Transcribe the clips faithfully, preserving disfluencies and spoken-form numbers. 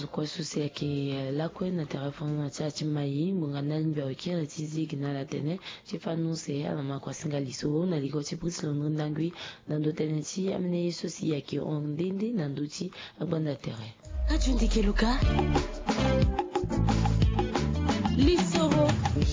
kwa susi yake la kwena telefoni na chachi mai mungana mbya kila tizi gina la tene chifanu se ala makwa singa liso na liko chipus londo ndangui nando tene chi amene susi yake on dindi nanduchi abanda tere ajundi keluka lisoro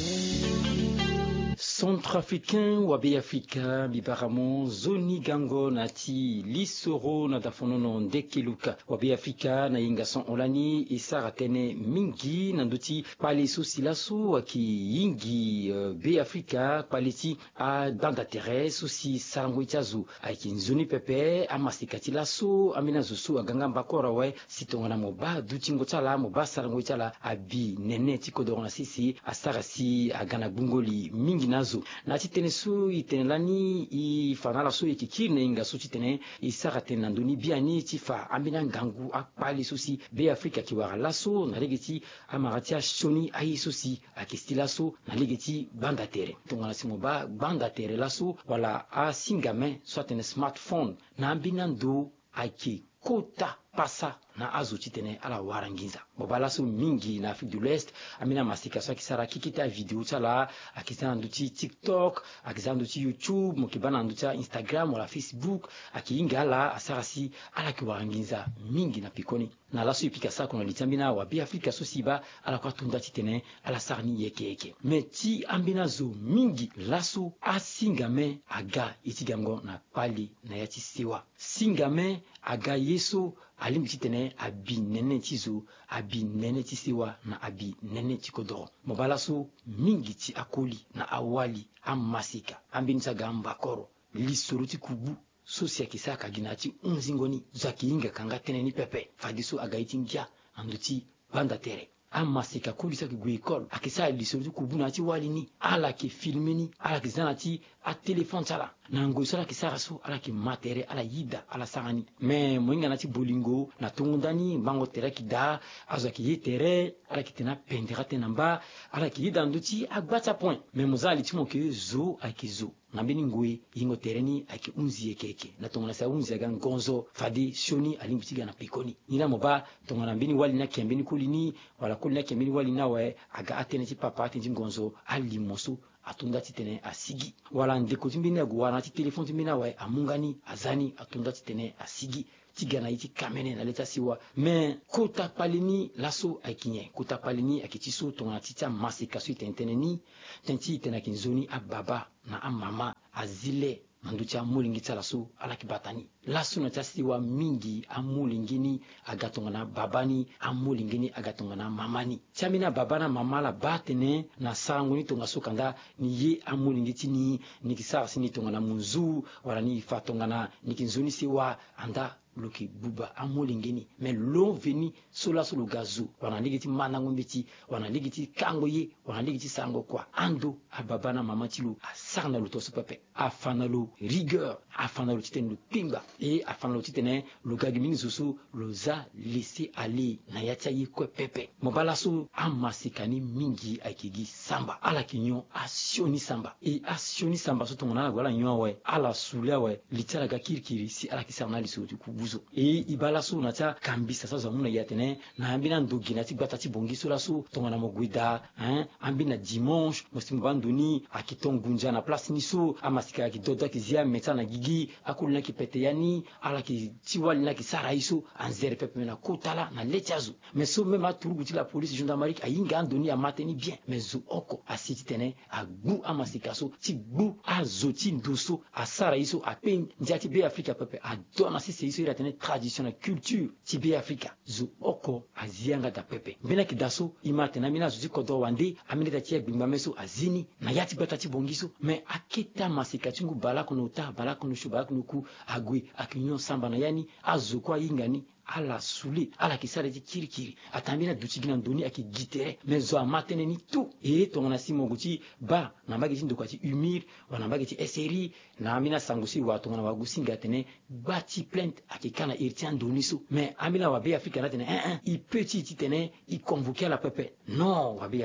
Centrafricain wabe Afrika bibaramo zoni gango nati lisoro na dafonono ndekeluka wabe Afrika na ingason olani isara tene mingi nanduti pali susilasu waki ingi uh, be Afrika paliti a danda tere susi sarango itazu aiki zoni pepe amasikati lasu amina zusu aganga mbakora we sitongana moba dutingo tala moba sarango itala abi nene tikodorona sisi asara si agana bungoli mingi nazo na titene su itenelani i fanala su ikikirne inga su titene isara tena nduni biani tifa amina ngangu akpali susi be Afrika kiwara laso na legeti amaratia shoni ai susi akistila su na legeti banda tere tongana simoba banda tere laso wala a singame soit smartphone na ambina ndo aki kota pasa na azo titene ala warangiza bobala so mingi na Afrique de l'Ouest amina masika so kisara kikita video chala akizana nduti TikTok akizana nduti YouTube mukibana nduti Instagram wala Facebook akiingala asarasi ala kiwarangiza mingi na pikoni na laso ipika sa kuna litambina wa bi Afrika so siba ala kwa tunda titene ala sarni yeke yeke meti ambina zo mingi laso asingame aga itigamgo na pali na yati siwa singame aga yeso alimbi titene abi nene tizo abi nene tisiwa na abi nene tikodoro mobala so mingi ti akoli na awali amasika ambinisa gamba koro lisoro kubu sosia kisaka ginati unzingoni zaki inga kanga teneni pepe fadiso agaiti ngia anduti banda tere amasika kulisa ki guikol akisa lisoro kubu na ti walini ala ki filmeni ala ki zanati a téléphone sala nango sala ki saraso ala ki matere ala yida ala sangani me moinga nati bolingo na tongondani bango tere ki da azo ki yetere ala ki tena pendera tenamba ala ki yida nduti agbata point me mozali timo ke zo akizo nambeni ngwe yingo tereni aki unzi yekeke na tongona sa unzi aga ngonzo fadi shoni alimbitiga na pikoni nila moba tongona mbini wali na kembeni kulini wala kulina kembeni wali na we aga atene ti papa atene ngonzo ali moso atunda titene asigi wala ndeko timbini agwana ti telefone timbina we amungani azani atunda titene asigi tigana iti kamene na leta siwa me kota palini laso aikinye kota palini akitiso tongana titia masika su tenteneni tenti tena kinzoni ababa na amama azile manducha mulingita laso ala kibatani laso na tasiwa mingi amulingini agatongana babani amulingini agatongana mamani chamina babana mamala batene na sanguni tonga sokanda ni ye amulingiti ni nikisa sini tongana munzu wala ni fatongana nikinzoni siwa anda loki buba amolingeni mais l'on veni sola solo gazu wana ligiti manango mbiti wana ligiti kango ye wana ligiti sango kwa ando ababana mama tilo asarna lo toso pepe afana lo rigueur afana lo titene lo pimba et afana lo titene lo gagimini zusu lo za laisser aller na yacha ye kwe pepe mobala so amasikani mingi akigi samba ala kinyo asioni samba et asioni samba so tongona wala nyo we ala sulia we litala ga kirkiri si ala kisarna liso du kubu e ibala so na ta kambisa sa zamuna yatene na ambina ndogina ti gbata ti bongiso la so tongana mogwida hein ambina dimanche mosim bandoni akitongunja na place ni so amasika ki dodo ki zia meta na gigi akulina ki peteyani ala ki tiwali na ki saraiso anzere pepe na kotala na lechazo mais so même aturugu ti la police gendarmerie ayinga andoni a mateni bien mais zo oko asiti tene agbu amasika so ti gbu azoti ndoso asaraiso apen ndiati be Afrika pepe adona si se iso tene tradition na culture tibe Afrika zo oko azianga da pepe mbena kidaso imate na mina zuzi kodo wande amineta tia gbimba meso azini na yati bata ti bongiso me aketa masika tingu bala kono ta bala kono shuba kono ku agwe akinyo samba na yani azo kwa yingani ala suli ala kisare ti kirikiri atambina dutigina ndoni aki gitere mezo amatene ni tu e tongona simo guti ba na mbagi ndo kwati humir wana mbagi ti eseri na amina sangusi wa tongona wagusinga tene bati plainte akikana irtian doniso mais amina wa be Afrika na tene un un i petit ti tene i convoquer la pepe non wa be Afrika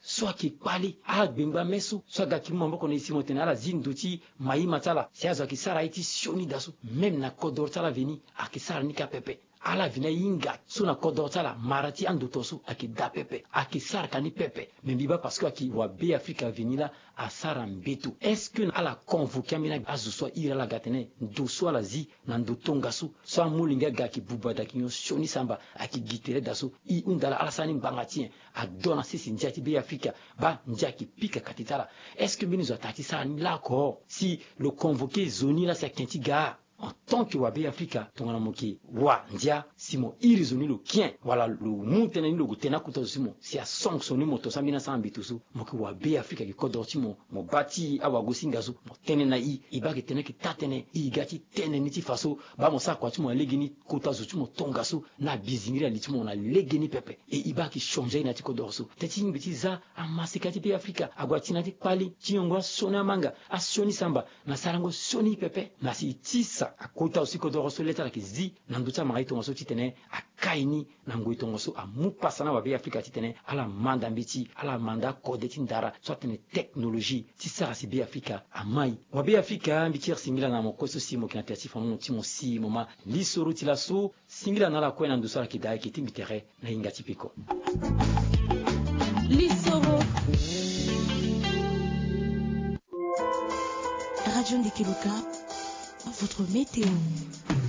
so akipali ala bemba meso so agaki mambo kona isi motena ala zinduti maima tala siazo akisara iti sioni dasu même na kodor tala veni akisara nika pepe ala vina yinga suna kodor tala marati andotosu akida pepe akisara kani pepe membiba parce que aki wa be Afrika venila asara mbetu est-ce que ala convoquer mina azuso ira la gatene ndoso ala zi na ndotonga su so amulinga gaki bubada kinyo sioni samba akigitere dasu i undala ala sani mbangati adona sisi njati be Afrika ba njaki pika katitala est-ce que binu zotati sani la ko si le convoquer zoni la sakentiga en tant que wabe Afrika tongana moki wa ndia simo iri zoni lo kien wala lo montena ni lo gutena kuto simo si a sanctionner moto samina sambitusu moki wabe Afrika ki kodorti mo mo bati awa gosingazu mo tenena i ibaki tene ki tatene i gati tene niti faso ba mo sa kwati mo legini kota zutu mo tongasu na bizingira liti mo na legini pepe e ibaki changer na ti kodorso teti ngiti za amasikati be Afrika agwati na ti pali tiongwa sona manga asioni samba na sarango soni pepe na si tisa akota aussi kodoro so leta la kizi na nduta maito ngoso titene akaini na ngoito ngoso amupasa na wabe Afrika titene ala manda mbiti ala manda kode tindara so tene technologie tisara si be Afrika amai wabe Afrika mbikir singila na mokoso si mo kinatiatif on timo si moma lisoro tilaso singila na la kwena ndusara kidai kitimbitere na inga tipiko lisoro Radio Ndekeluka, votre météo.